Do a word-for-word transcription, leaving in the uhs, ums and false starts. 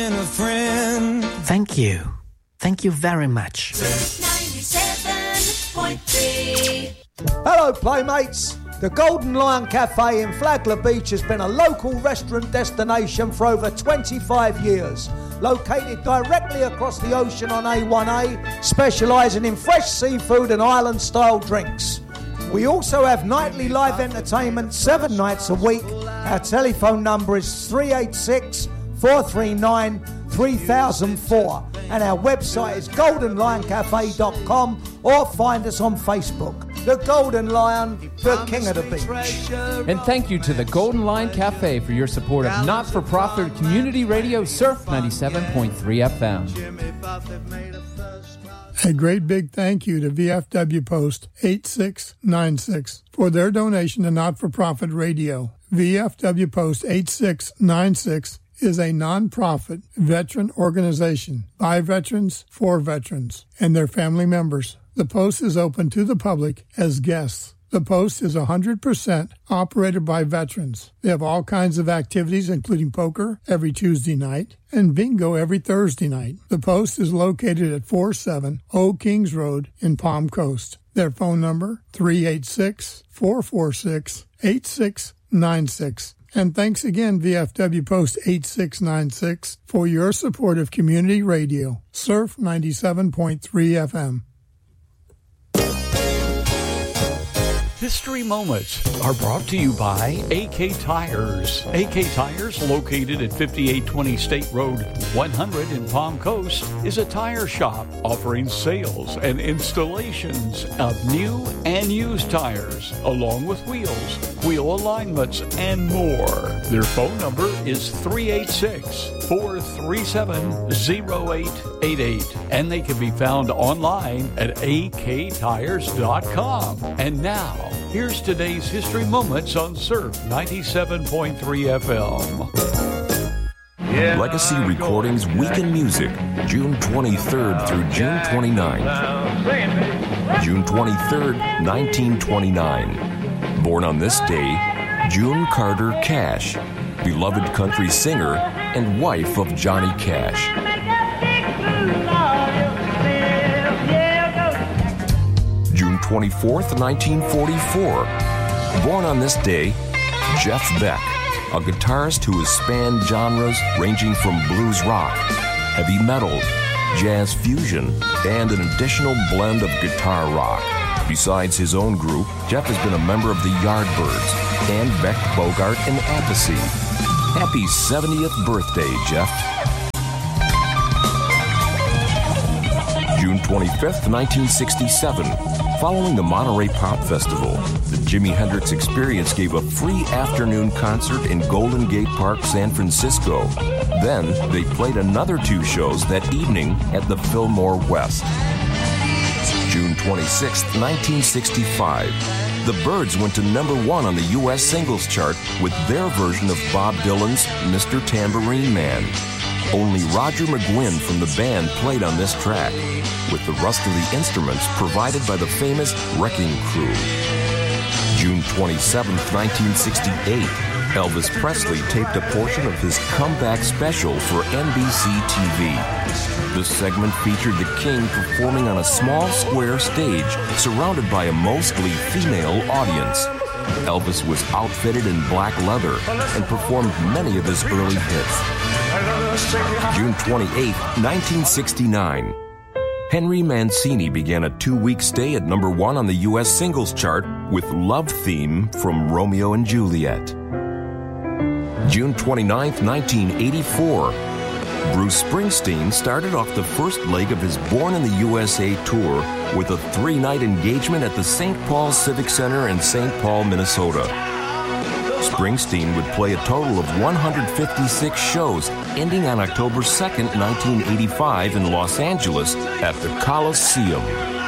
Thank you. Thank you very much. ninety-seven point three. Hello, Playmates. The Golden Lion Cafe in Flagler Beach has been a local restaurant destination for over twenty-five years. Located directly across the ocean on A one A, specialising in fresh seafood and island-style drinks. We also have nightly live entertainment seven nights a week. Our telephone number is three eight six, four three nine, three thousand four and our website is golden lion cafe dot com or find us on Facebook. The Golden Lion, the king of the beach. And thank you to the Golden Lion Cafe for your support of not-for-profit community radio Surf ninety-seven point three F M. A great big thank you to V F W Post eight six nine six for their donation to not-for-profit radio. V F W Post eight six nine six is a non-profit veteran organization by veterans for veterans and their family members. The Post is open to the public as guests. The Post is one hundred percent operated by veterans. They have all kinds of activities, including poker every Tuesday night and bingo every Thursday night. The Post is located at forty-seven Old Kings Road in Palm Coast. Their phone number, three eight six, four four six, eight six nine six. And thanks again, V F W Post eight six nine six, for your support of community radio, Surf ninety-seven point three F M. History Moments are brought to you by A K Tires. A K Tires, located at fifty-eight twenty State Road one hundred in Palm Coast, is a tire shop offering sales and installations of new and used tires, along with wheels, wheel alignments, and more. Their phone number is three eight six, four three seven, zero eight eight eight, and they can be found online at a k tires dot com. And now, here's today's History Moments on Surf ninety-seven point three F M. Legacy Recordings Week in Music, June twenty-third through June twenty-ninth. June twenty-third, nineteen twenty-nine. Born on this day, June Carter Cash, beloved country singer and wife of Johnny Cash. June twenty-fourth, nineteen forty-four. Born on this day, Jeff Beck, a guitarist who has spanned genres ranging from blues rock, heavy metal, jazz fusion, and an additional blend of guitar rock. Besides his own group, Jeff has been a member of the Yardbirds and Beck, Bogart, and Appice. Happy seventieth birthday, Jeff. June twenty-fifth, nineteen sixty-seven. Following the Monterey Pop Festival, the Jimi Hendrix Experience gave a free afternoon concert in Golden Gate Park, San Francisco. Then, they played another two shows that evening at the Fillmore West. June twenty-sixth, nineteen sixty-five. The Byrds went to number one on the U S singles chart with their version of Bob Dylan's Mister Tambourine Man. Only Roger McGuinn from the band played on this track, with the rest of the instruments provided by the famous Wrecking Crew. June twenty-seventh, nineteen sixty-eight, Elvis Presley taped a portion of his comeback special for N B C T V. This segment featured the King performing on a small square stage surrounded by a mostly female audience. Elvis was outfitted in black leather and performed many of his early hits. June twenty-eighth, nineteen sixty-nine. Henry Mancini began a two-week stay at number one on the U S singles chart with Love Theme from Romeo and Juliet. June twenty-ninth, nineteen eighty-four. Bruce Springsteen started off the first leg of his Born in the U S A tour with a three-night engagement at the Saint Paul Civic Center in Saint Paul, Minnesota. Springsteen would play a total of one hundred fifty-six shows, ending on October second, nineteen eighty-five in Los Angeles at the Coliseum.